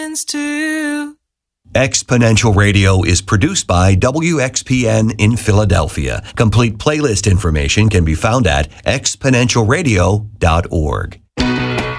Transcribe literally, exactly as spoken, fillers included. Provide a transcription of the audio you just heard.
To you. Exponential Radio is produced by W X P N in Philadelphia. Complete playlist information can be found at exponential radio dot org.